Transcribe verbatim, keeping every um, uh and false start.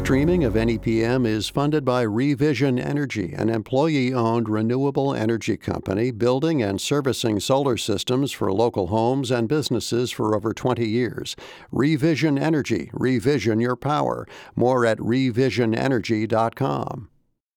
streaming of N E P M is funded by Revision Energy, an employee-owned renewable energy company building and servicing solar systems for local homes and businesses for over twenty years. Revision Energy. Revision your power. More at revision energy dot com.